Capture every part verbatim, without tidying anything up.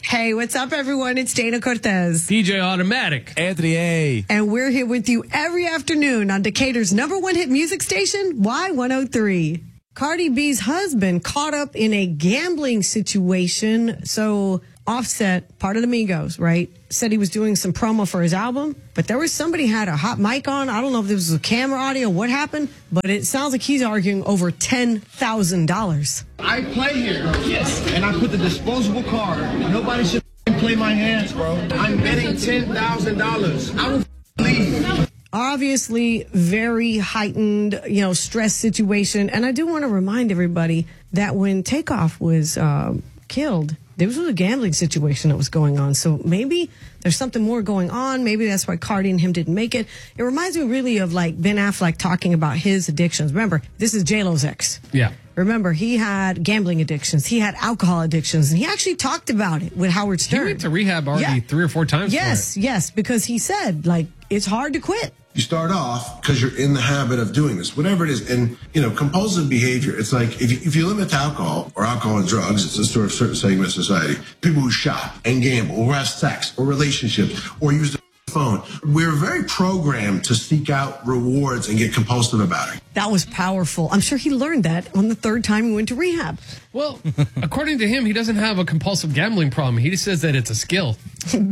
Hey, what's up, everyone? It's Dana Cortez. D J Automatic. Anthony A. And we're here with you every afternoon on Decatur's number one hit music station, Y one oh three. Cardi B's husband caught up in a gambling situation. So Offset, part of the Migos, right, said he was doing some promo for his album, but there was somebody had a hot mic on. I don't know if this was a camera audio, what happened, but it sounds like he's arguing over ten thousand dollars. I play here, yes, and I put the disposable card. Nobody should play my hands, bro. I'm betting ten thousand dollars. I will leave. Obviously, very heightened, you know, stress situation. And I do want to remind everybody that when Takeoff was uh, killed, there was a gambling situation that was going on. So maybe there's something more going on. Maybe that's why Cardi and him didn't make it. It reminds me really of like Ben Affleck talking about his addictions. Remember, this is J-Lo's ex. Yeah. Remember, he had gambling addictions. He had alcohol addictions. And he actually talked about it with Howard Stern. He went to rehab already yeah. three or four times Yes, for it. yes, because he said, like, it's hard to quit. You start off because you're in the habit of doing this, whatever it is. And, you know, compulsive behavior, it's like if you, if you limit to alcohol or alcohol and drugs, it's a sort of certain segment of society. People who shop and gamble or have sex or relationships or use the phone. We're very programmed to seek out rewards and get compulsive about it. That was powerful. I'm sure he learned that on the third time he went to rehab. Well, according to him, he doesn't have a compulsive gambling problem. He just says that it's a skill. And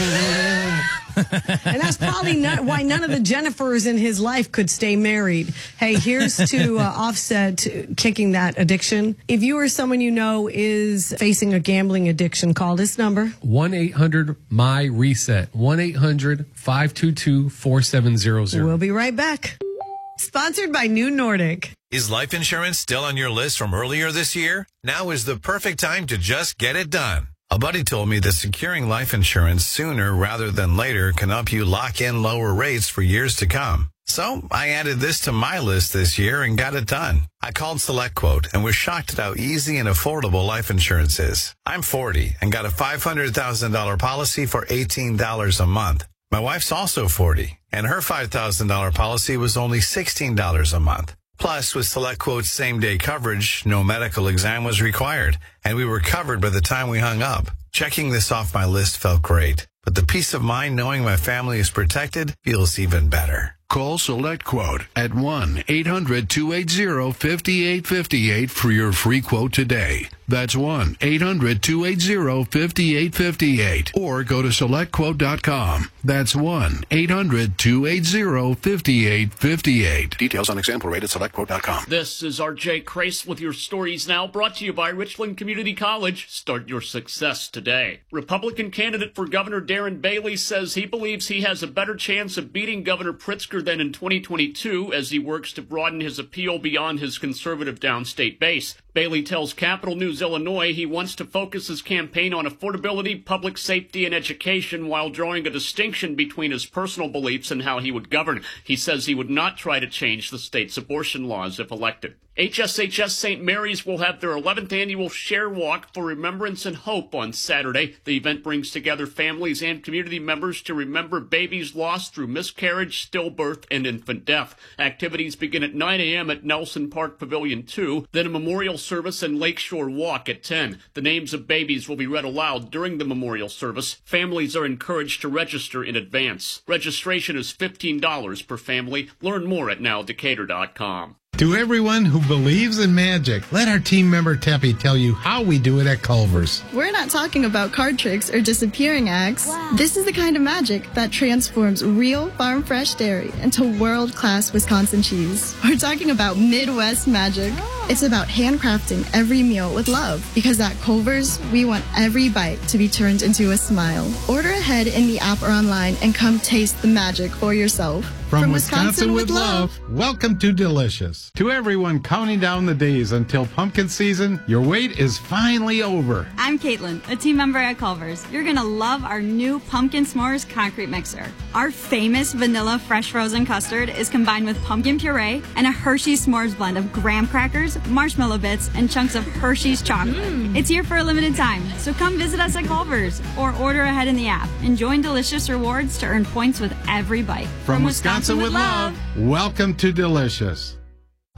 that's probably not why none of the Jennifers in his life could stay married. Hey, here's to uh, Offset kicking that addiction. If you or someone you know is facing a gambling addiction, call this number. one eight hundred M Y reset. one eight hundred five two two four seven zero zero. We'll be right back. Sponsored by New Nordic. Is life insurance still on your list from earlier this year? Now is the perfect time to just get it done. A buddy told me that securing life insurance sooner rather than later can help you lock in lower rates for years to come. So I added this to my list this year and got it done. I called SelectQuote and was shocked at how easy and affordable life insurance is. I'm forty and got a five hundred thousand dollars policy for eighteen dollars a month. My wife's also forty, and her five thousand dollars policy was only sixteen dollars a month. Plus, with SelectQuote's same-day coverage, no medical exam was required, and we were covered by the time we hung up. Checking this off my list felt great, but the peace of mind knowing my family is protected feels even better. Call SelectQuote at one eight hundred two eight zero five eight five eight for your free quote today. That's one eight hundred two eight zero five eight five eight. Or go to select quote dot com. That's one eight hundred two eight zero five eight five eight. Details on example rate at select quote dot com. This is R J Crace with your Stories Now, brought to you by Richland Community College. Start your success today. Republican candidate for Governor Darren Bailey says he believes he has a better chance of beating Governor Pritzker than in twenty twenty-two as he works to broaden his appeal beyond his conservative downstate base. Bailey tells Capital News Illinois he wants to focus his campaign on affordability, public safety, and education while drawing a distinction between his personal beliefs and how he would govern. He says he would not try to change the state's abortion laws if elected. H S H S Saint Mary's will have their eleventh annual Share Walk for Remembrance and Hope on Saturday. The event brings together families and community members to remember babies lost through miscarriage, stillbirth, and infant death. Activities begin at nine a.m. at Nelson Park Pavilion two, then a memorial service and Lakeshore Walk at ten. The names of babies will be read aloud during the memorial service. Families are encouraged to register in advance. Registration is fifteen dollars per family. Learn more at now decatur dot com. To everyone who believes in magic, let our team member Tempe tell you how we do it at Culver's. We're not talking about card tricks or disappearing acts. Wow. This is the kind of magic that transforms real farm-fresh dairy into world-class Wisconsin cheese. We're talking about Midwest magic. Oh. It's about handcrafting every meal with love, because at Culver's, we want every bite to be turned into a smile. Order ahead in the app or online and come taste the magic for yourself. From, From Wisconsin, Wisconsin with love, love, welcome to Delicious. To everyone counting down the days until pumpkin season, your wait is finally over. I'm Caitlin, a team member at Culver's. You're going to love our new Pumpkin S'mores concrete mixer. Our famous vanilla fresh frozen custard is combined with pumpkin puree and a Hershey's S'mores blend of graham crackers, marshmallow bits, and chunks of Hershey's chocolate. Mm. It's here for a limited time, so come visit us at Culver's or order ahead in the app and join Delicious Rewards to earn points with every bite. From, From Wisconsin, Wisconsin with love, love, welcome to Delicious.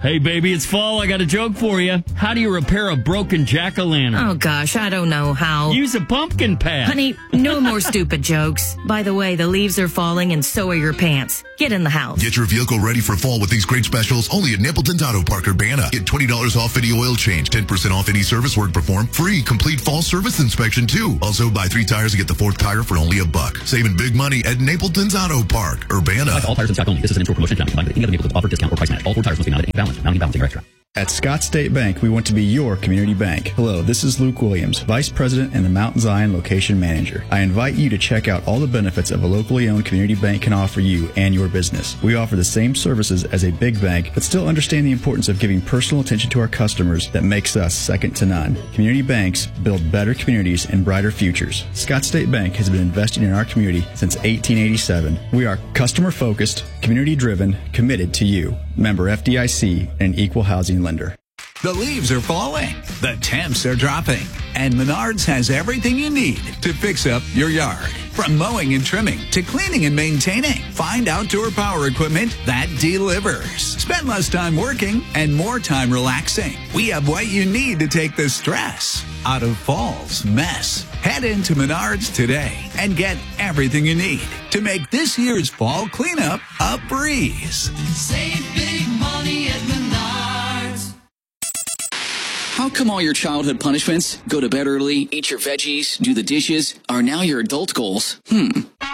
Hey, baby, it's fall. I got a joke for you. How do you repair a broken jack-o'-lantern? Oh, gosh, I don't know how. Use a pumpkin patch. Honey, no more stupid jokes. By the way, the leaves are falling and so are your pants. Get in the house. Get your vehicle ready for fall with these great specials only at Napleton's Auto Park, Urbana. Get twenty dollars off any oil change, ten percent off any service work performed, free complete fall service inspection too. Also, buy three tires and get the fourth tire for only a buck. Saving big money at Napleton's Auto Park, Urbana. All tires in stock only. This is an in-store promotion. Not combined with any other Napleton's offer, discount, or price match. All four tires must be mounted in balance. Mounting balancing are extra. At Scott State Bank, we want to be your community bank. Hello, this is Luke Williams, Vice President and the Mount Zion Location Manager. I invite you to check out all the benefits of a locally owned community bank can offer you and your business. We offer the same services as a big bank, but still understand the importance of giving personal attention to our customers that makes us second to none. Community banks build better communities and brighter futures. Scott State Bank has been investing in our community since eighteen eighty-seven. We are customer-focused, community-driven, committed to you. Member F D I C and equal housing lender. The leaves are falling, the temps are dropping, and Menards has everything you need to fix up your yard. From mowing and trimming to cleaning and maintaining, find outdoor power equipment that delivers. Spend less time working and more time relaxing. We have what you need to take the stress out of fall's mess. Head into Menards today and get everything you need to make this year's fall cleanup a breeze. Save big money at Menards. How come all your childhood punishments, go to bed early, eat your veggies, do the dishes, are now your adult goals? Hmm.